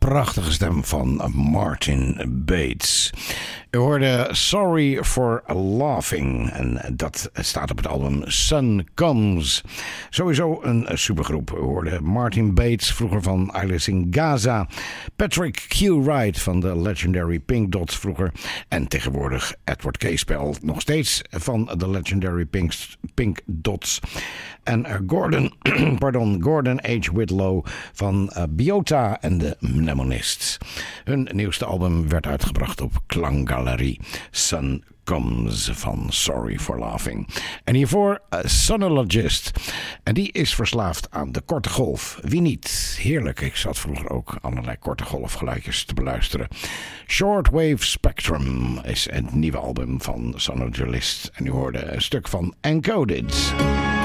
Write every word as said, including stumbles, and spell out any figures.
prachtige stem van Martin Bates. U hoorde Sorry for Laughing en dat staat op het album Sun Comes. Sowieso een supergroep. U hoorde Martin Bates, vroeger van Alice in Gaza. Patrick Q. Wright van de legendary Pink Dots vroeger. En tegenwoordig Edward K-Spell, nog steeds van de legendary Pink, Pink Dots. En uh, Gordon, pardon, Gordon H. Whitlow van uh, Biota en de Mnemonists. Hun nieuwste album werd uitgebracht op Klanggalerie. Sun Comes van Sorry for Laughing. En hiervoor uh, Sonologist. En die is verslaafd aan de korte golf. Wie niet? Heerlijk. Ik zat vroeger ook allerlei korte golfgeluidjes te beluisteren. Shortwave Spectrum is het nieuwe album van Sonologist. En u hoorde een stuk van Encoded.